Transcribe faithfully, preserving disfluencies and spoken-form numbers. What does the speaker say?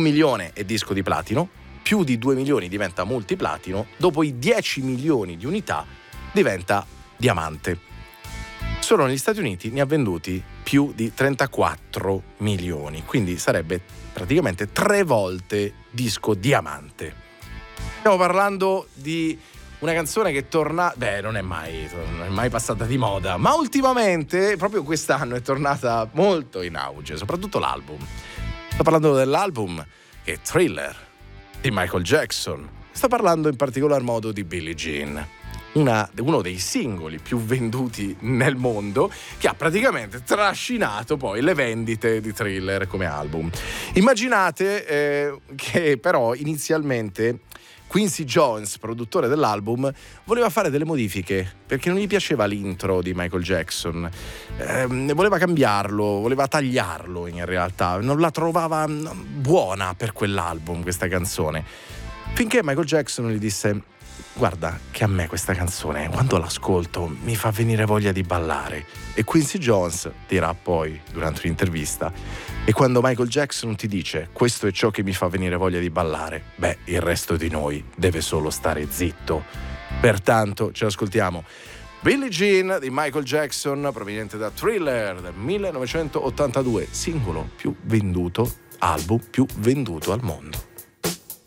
milione è disco di platino, più di due milioni diventa multiplatino, dopo i dieci milioni di unità diventa diamante. Solo negli Stati Uniti ne ha venduti più di trentaquattro milioni, quindi sarebbe praticamente tre volte disco diamante. Stiamo parlando di una canzone che torna, beh, non è mai, non è mai passata di moda, ma ultimamente, proprio quest'anno, è tornata molto in auge, soprattutto l'album. Sto parlando dell'album che è Thriller di Michael Jackson. Sto parlando in particolar modo di Billie Jean. Una, uno dei singoli più venduti nel mondo, che ha praticamente trascinato poi le vendite di Thriller come album. Immaginate eh, che però inizialmente Quincy Jones, produttore dell'album, voleva fare delle modifiche perché non gli piaceva l'intro di Michael Jackson, eh, voleva cambiarlo, voleva tagliarlo in realtà, non la trovava buona per quell'album questa canzone, finché Michael Jackson gli disse: guarda che a me questa canzone, quando l'ascolto, mi fa venire voglia di ballare. E Quincy Jones dirà poi, durante un'intervista: e quando Michael Jackson ti dice questo è ciò che mi fa venire voglia di ballare, beh, il resto di noi deve solo stare zitto. Pertanto ci ascoltiamo Billie Jean di Michael Jackson, proveniente da Thriller del millenovecentottantadue, singolo più venduto, album più venduto al mondo.